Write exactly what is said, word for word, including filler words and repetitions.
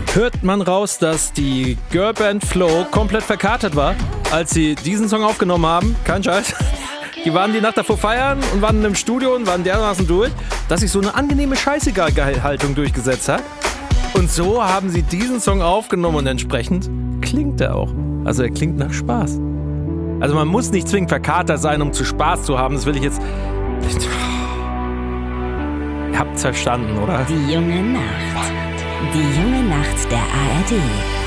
hört man raus, dass die Girlband Flo komplett verkatert war, als sie diesen Song aufgenommen haben. Kein Scheiß. Die waren die Nacht davor feiern und waren im Studio und waren dermaßen durch, dass sich so eine angenehme Scheißegal-Haltung durchgesetzt hat. Und so haben sie diesen Song aufgenommen und entsprechend klingt er auch. Also er klingt nach Spaß. Also man muss nicht zwingend verkatert sein, um zu Spaß zu haben. Das will ich jetzt... Ihr habt's verstanden, oder? Die junge Nacht. Die junge Nacht der A R D.